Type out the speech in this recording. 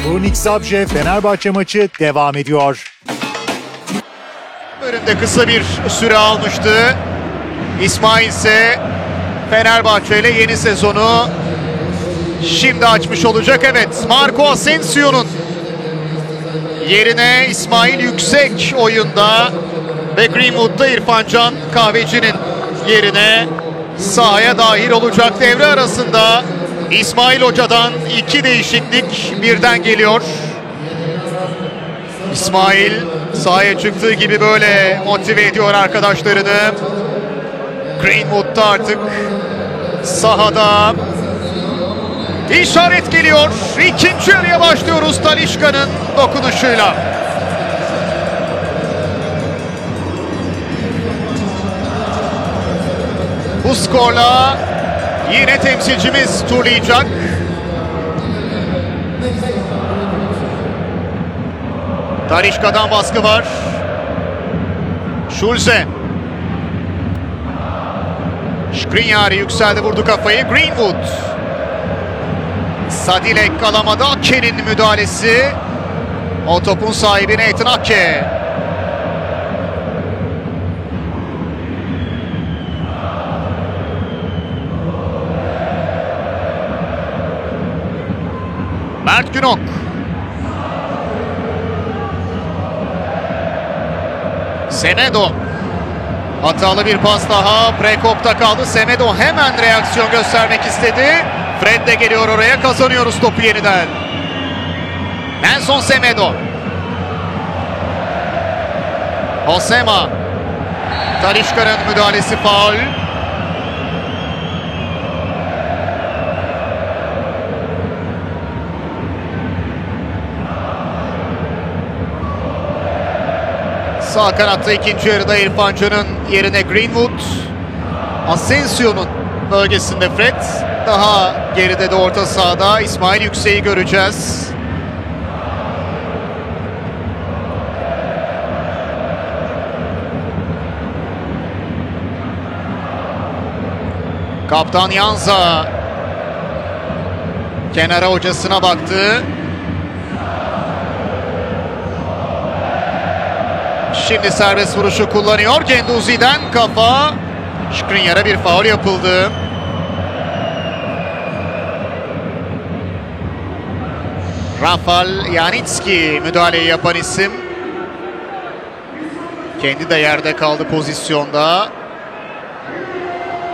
Burnik Sabje Fenerbahçe maçı devam ediyor. Önünde kısa bir süre almıştı. İsmail ise Fenerbahçe ile yeni sezonu şimdi açmış olacak. Evet, Marco Asensio'nun yerine İsmail Yüksek oyunda ve Greenwood'da İrfan Can Kahveci'nin yerine sahaya dahil olacak. Devre arasında İsmail Hoca'dan 2 değişiklik birden geliyor. İsmail sahaya çıktığı gibi böyle motive ediyor arkadaşlarını. Greenwood da artık sahada. İşaret geliyor. İkinci yarıya başlıyoruz Talisca'nın dokunuşuyla. Bu skorla yine temsilcimiz turlayacak. Talisca'dan baskı var. Schulze. Skriniar yükseldi, vurdu kafayı. Greenwood. Sadilek alamadı. Akke'nin müdahalesi. O topun sahibi Nathan Akke. Mert Günok. Semedo. Hatalı bir pas daha. Prekop'ta kaldı. Semedo hemen reaksiyon göstermek istedi. Fred de geliyor oraya. Kazanıyoruz topu yeniden. Nelson Semedo. Hosema. Talisca'nın müdahalesi faul. Sağ kanatta ikinci yarıda İrfan Can'ın yerine Greenwood. Asensio'nun bölgesinde Fred. Daha geride de orta sahada İsmail Yüksek'i göreceğiz. Kaptan Yanza kenara hocasına baktı. Şimdi serbest vuruşu kullanıyor. Genduzi'den kafa. Skriniar'a bir faul yapıldı. Rafal Janitski müdahaleyi yapan isim. Kendi de yerde kaldı pozisyonda.